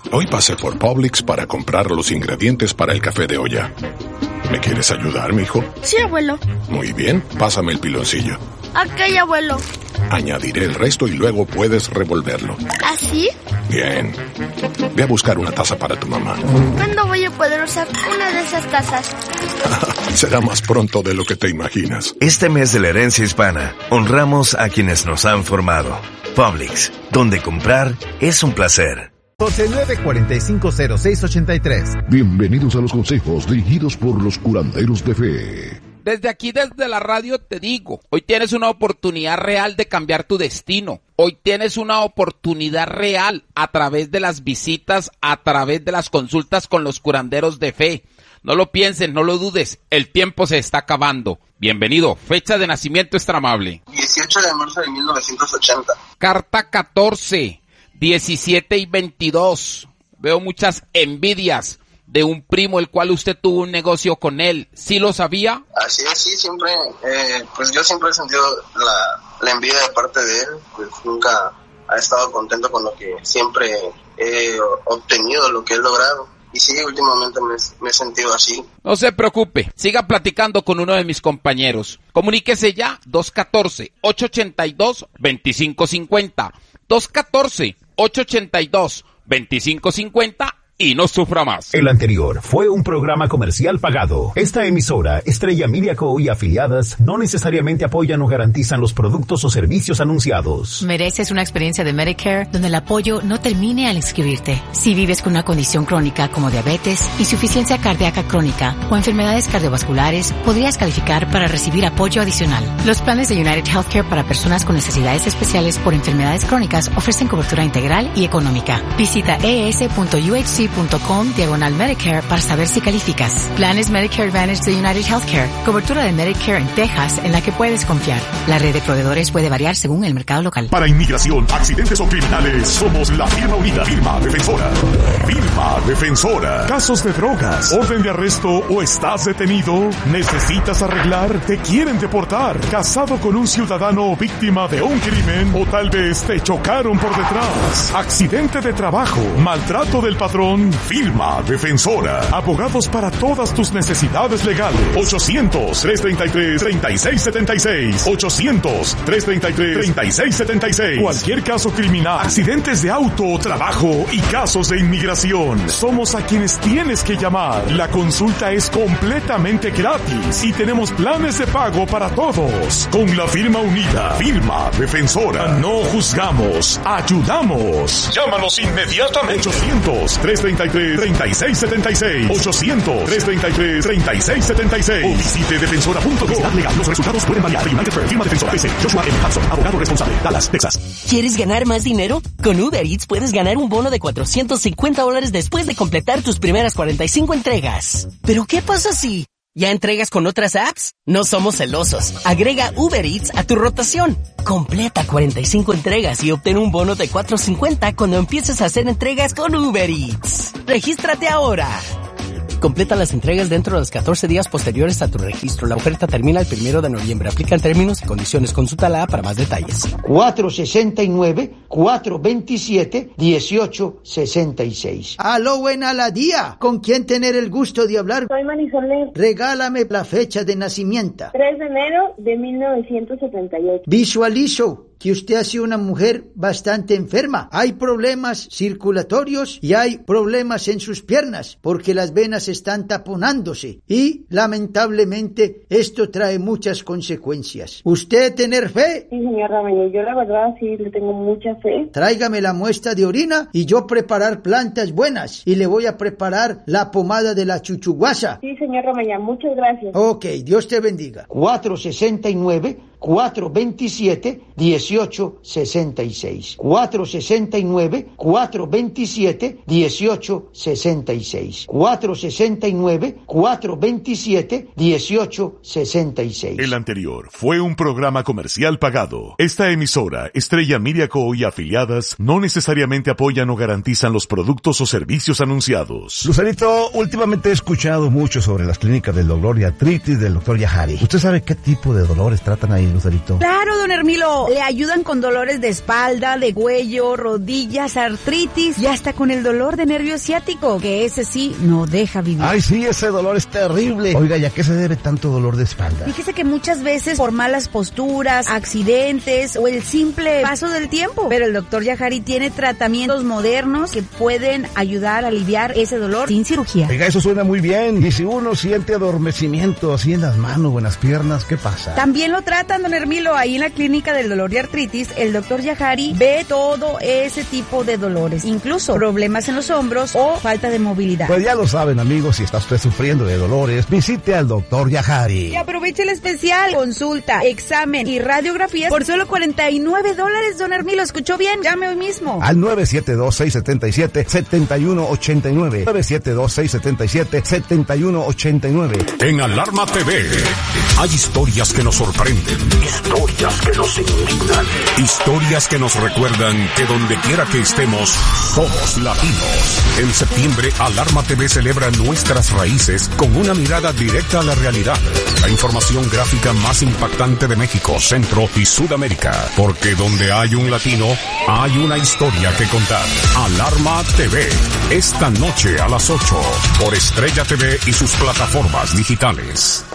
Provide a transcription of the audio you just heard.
Hoy pasé por Publix para comprar los ingredientes para el café de olla. ¿Me quieres ayudar, mijo? Sí, abuelo. Muy bien, pásame el piloncillo. Ok, abuelo. Añadiré el resto y luego puedes revolverlo. ¿Así? Bien. Ve a buscar una taza para tu mamá. ¿Cuándo voy a poder usar una de esas tazas? Será más pronto de lo que te imaginas. Este mes de la herencia hispana, honramos a quienes nos han formado. Publix, donde comprar es un placer. 12-945-0683. Bienvenidos a los consejos dirigidos por los curanderos de fe. Desde aquí, desde la radio, te digo, hoy tienes una oportunidad real de cambiar tu destino. Hoy tienes una oportunidad real a través de las visitas, a través de las consultas con los curanderos de fe. No lo pienses, no lo dudes, el tiempo se está acabando. Bienvenido, fecha de nacimiento extra amable. 18 de marzo de 1980. Carta 14, 17 y 22. Veo muchas envidias de un primo el cual usted tuvo un negocio con él. ¿Sí lo sabía? Así es, sí, siempre, pues yo siempre he sentido la envidia de parte de él, pues nunca ha estado contento con lo que siempre he obtenido, lo que he logrado. Y sí, últimamente me he sentido así. No se preocupe, siga platicando con uno de mis compañeros. Comuníquese ya, 214-882-2550. 214-882-2550. Y no sufra más. El anterior fue un programa comercial pagado. Esta emisora, Estrella Media Co. y afiliadas, no necesariamente apoyan o garantizan los productos o servicios anunciados. Mereces una experiencia de Medicare donde el apoyo no termine al inscribirte. Si vives con una condición crónica como diabetes, insuficiencia cardíaca crónica o enfermedades cardiovasculares, podrías calificar para recibir apoyo adicional. Los planes de United Healthcare para personas con necesidades especiales por enfermedades crónicas ofrecen cobertura integral y económica. Visita es.uhc.com/Medicare para saber si calificas. Planes Medicare Advantage de United Healthcare. Cobertura de Medicare en Texas en la que puedes confiar. La red de proveedores puede variar según el mercado local. Para inmigración, accidentes o criminales, somos la firma unida. Firma Defensora. Firma Defensora. Casos de drogas, orden de arresto o estás detenido, necesitas arreglar, te quieren deportar, casado con un ciudadano víctima de un crimen o tal vez te chocaron por detrás, accidente de trabajo, maltrato del patrón. Firma Defensora. Abogados para todas tus necesidades legales. 800-333-3676. 800-333-3676. Cualquier caso criminal, accidentes de auto o trabajo y casos de inmigración. Somos a quienes tienes que llamar. La consulta es completamente gratis y tenemos planes de pago para todos. Con la firma unida. Firma Defensora. No juzgamos, ayudamos. Llámanos inmediatamente. 800-333-3676. 800-333-3676. O visite defensora.com. Legal. Los resultados pueden variar. Firma Defensora. Joshua M. Hudson, abogado responsable. Dallas, Texas. ¿Quieres ganar más dinero? Con Uber Eats puedes ganar un bono de $450 después de completar tus primeras 45 entregas. ¿Pero qué pasa si ya entregas con otras apps? No somos celosos. Agrega Uber Eats a tu rotación. Completa 45 entregas y obtén un bono de $450 cuando empieces a hacer entregas con Uber Eats. ¡Regístrate ahora! Completa las entregas dentro de los 14 días posteriores a tu registro. La oferta termina el 1 de noviembre. Aplican términos y condiciones. Consulta la para más detalles. 469-427-1866. Aló, buena la día. ¿Con quién tener el gusto de hablar? Soy Marisol. Regálame la fecha de nacimiento. 3 de enero de 1978. Visualizo que usted ha sido una mujer bastante enferma. Hay problemas circulatorios y hay problemas en sus piernas porque las venas están taponándose y lamentablemente esto trae muchas consecuencias. ¿Usted tener fe? Sí, señor Ramaño, yo la verdad sí le tengo mucha fe. Tráigame la muestra de orina y yo preparar plantas buenas y le voy a preparar la pomada de la chuchuguasa. Sí, señor Ramaño, muchas gracias. Ok, Dios te bendiga. 469-427-1866. 469-427-1866. 469-427-1866. El anterior fue un programa comercial pagado. Esta emisora, Estrella Media Co. y afiliadas, no necesariamente apoyan o garantizan los productos o servicios anunciados. Lucerito, últimamente he escuchado mucho sobre las clínicas del dolor y artritis del doctor Yahari. ¿Usted sabe qué tipo de dolores tratan ahí? Lucerito? Claro, don Hermilo, le ayudan con dolores de espalda, de cuello, rodillas, artritis y hasta con el dolor de nervio ciático, que ese sí no deja vivir. Ay, sí, ese dolor es terrible. Oiga, ¿y a qué se debe tanto dolor de espalda? Fíjese que muchas veces por malas posturas, accidentes o el simple paso del tiempo, pero el doctor Yajari tiene tratamientos modernos que pueden ayudar a aliviar ese dolor sin cirugía. Oiga, eso suena muy bien. Y si uno siente adormecimiento así en las manos o en las piernas, ¿qué pasa? También lo tratan, don Hermilo, ahí en la clínica del dolor y artritis. El doctor Yajari ve todo ese tipo de dolores, incluso problemas en los hombros o falta de movilidad. Pues ya lo saben, amigos, si está usted sufriendo de dolores, visite al doctor Yajari. Y aproveche el especial, consulta, examen y radiografías por solo $49, don Hermilo. ¿Escuchó bien? Llame hoy mismo. Al 972-677-7189. 972-677-7189. En Alarma TV hay historias que nos sorprenden, historias que nos indignan, historias que nos recuerdan que donde quiera que estemos, somos latinos. En septiembre, Alarma TV celebra nuestras raíces con una mirada directa a la realidad. La información gráfica más impactante de México, Centro y Sudamérica. Porque donde hay un latino, hay una historia que contar. Alarma TV, esta noche a las 8, por Estrella TV y sus plataformas digitales.